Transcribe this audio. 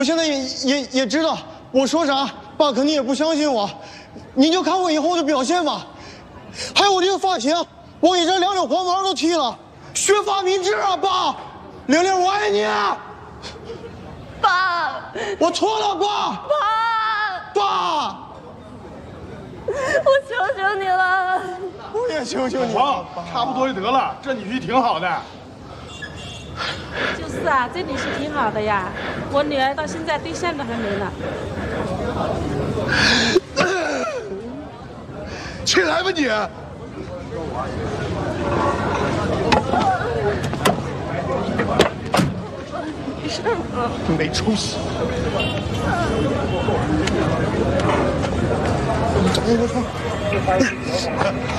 我现在也知道，我说啥，爸肯定也不相信我。您就看我以后的表现吧。还有我这个发型，我给这两绺黄毛都剃了，削发明志啊，爸！玲玲，我爱你。 爸， 我错了，爸。爸， 我求求你了。 我也求求你。 好，差不多就得了，这女婿挺好的。 就是啊，这女婿挺好的呀，我女儿到现在对象都还没呢。 起来吧你！ 没事吗？ 没出息。 你找一个床。